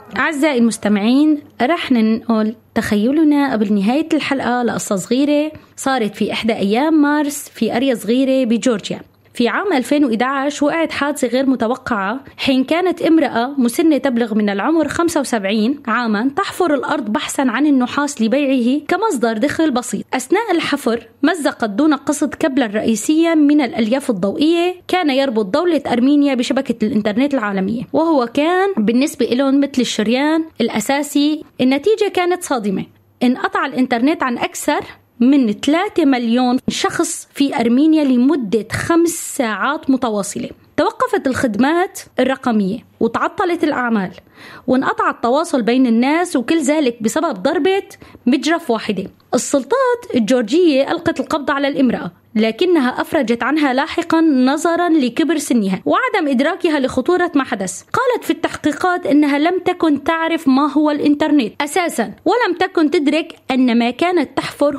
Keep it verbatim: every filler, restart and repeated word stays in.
أعزائي المستمعين، رح ننقل تخيلنا قبل نهاية الحلقة لقصة صغيرة صارت في إحدى أيام مارس في قرية صغيرة بجورجيا. في عام ألفين وإحدى عشر وقعت حادثة غير متوقعة حين كانت امرأة مسنة تبلغ من العمر خمسة وسبعين عاما تحفر الأرض بحثا عن النحاس لبيعه كمصدر دخل بسيط. أثناء الحفر مزقت دون قصد كبلا رئيسيا من الألياف الضوئية كان يربط دولة أرمينيا بشبكة الإنترنت العالمية، وهو كان بالنسبة لهم مثل الشريان الأساسي. النتيجة كانت صادمة، انقطع الإنترنت عن أكثر من ثلاثة مليون شخص في أرمينيا لمدة خمس ساعات متواصلة. توقفت الخدمات الرقمية وتعطلت الأعمال وانقطع التواصل بين الناس، وكل ذلك بسبب ضربة مجرف واحدة. السلطات الجورجية ألقت القبض على الامرأة، لكنها أفرجت عنها لاحقا نظرا لكبر سنها وعدم إدراكها لخطورة ما حدث. قالت في التحقيقات أنها لم تكن تعرف ما هو الإنترنت أساسا، ولم تكن تدرك أن ما كانت تحفر